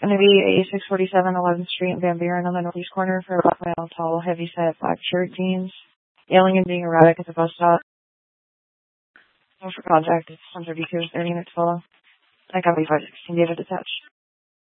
going to be A647 11th Street in Van Buren on the northeast corner for a black male, tall, heavy-set, black shirt, jeans. Yelling and being erratic at the bus stop. No for contact. It's 132, 30 minutes follow. I got me 516 data detached.